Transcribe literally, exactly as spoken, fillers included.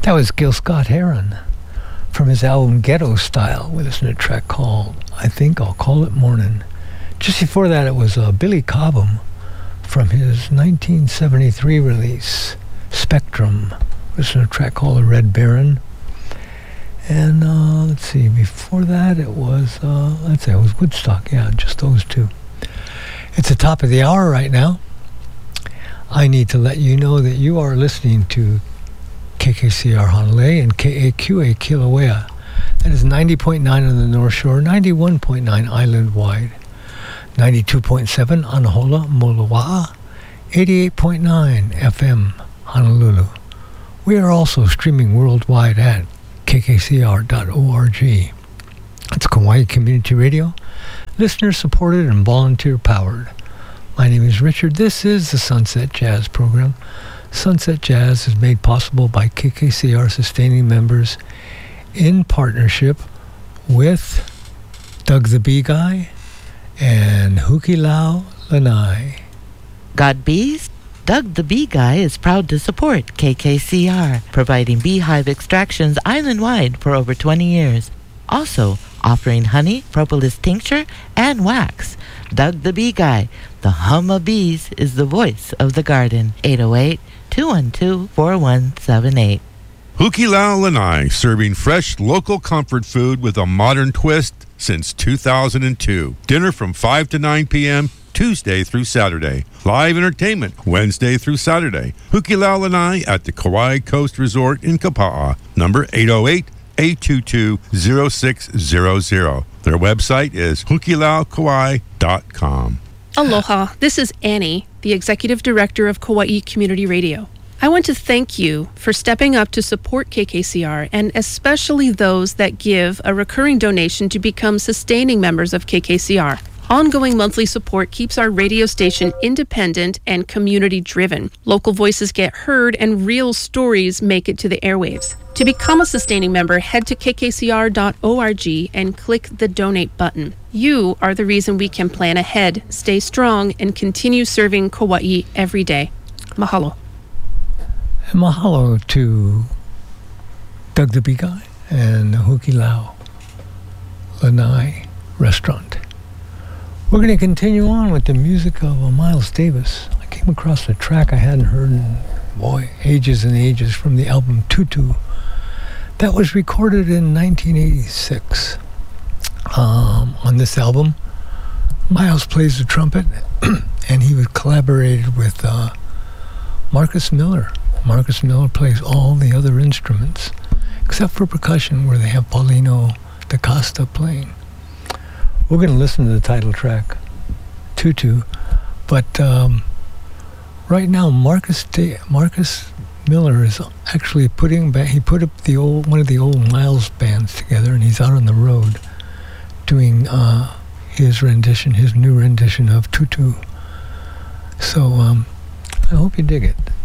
That was Gil Scott-Heron from his album Ghetto Style. We listened to a track called I Think I'll Call It Morning. Just before that, it was uh, Billy Cobham from his nineteen seventy-three release, Spectrum. We listened to a track called The Red Baron. And uh, let's see, before that it was, uh, let's say it was Woodstock. Yeah, just those two. It's the top of the hour right now. I need to let you know that you are listening to K K C R Honolulu and K A Q A Kilauea. That is ninety point nine on the North Shore, ninety-one point nine island-wide, ninety-two point seven on Anahola, Moloa'a, eighty-eight point nine F M Honolulu. We are also streaming worldwide at K K C R dot org. It's Kauai Community Radio, listener-supported and volunteer-powered. My name is Richard. This is the Sunset Jazz program. Sunset Jazz is made possible by K K C R sustaining members in partnership with Doug the Bee Guy and Hukilau Lanai. Got bees? Doug the Bee Guy is proud to support K K C R, providing beehive extractions island-wide for over twenty years. Also offering honey, propolis tincture, and wax. Doug the Bee Guy, the hum of bees, is the voice of the garden. eight oh eight, two one two, four one seven eight. Hukilau Lanai, serving fresh local comfort food with a modern twist since two thousand two. Dinner from five to nine p.m. Tuesday through Saturday. Live entertainment Wednesday through Saturday. Hukilau Lanai at the Kauai Coast Resort in Kapa'a. Number eight oh eight, eight two two, oh six hundred. Their website is hukilau kauai dot com. Aloha, this is Annie, the Executive Director of Kauai Community Radio. I want to thank you for stepping up to support K K C R, and especially those that give a recurring donation to become sustaining members of K K C R. Ongoing monthly support keeps our radio station independent and community-driven. Local voices get heard and real stories make it to the airwaves. To become a sustaining member, head to K K C R dot org and click the donate button. You are the reason we can plan ahead, stay strong, and continue serving Kauai every day. Mahalo. And mahalo to Doug the Bee Guy and the Hukilau Lanai Restaurant. We're going to continue on with the music of uh, Miles Davis. I came across a track I hadn't heard in, boy, ages and ages from the album Tutu. That was recorded in nineteen eighty-six. Um, on this album, Miles plays the trumpet, and he was collaborated with uh, Marcus Miller. Marcus Miller plays all the other instruments, except for percussion, where they have Paulino da Costa playing. We're going to listen to the title track, Tutu, but um, right now Marcus da- Marcus Miller is actually putting back. He put up the old one of the old Miles bands together, and he's out on the road doing uh, his rendition, his new rendition of Tutu. So um, I hope you dig it.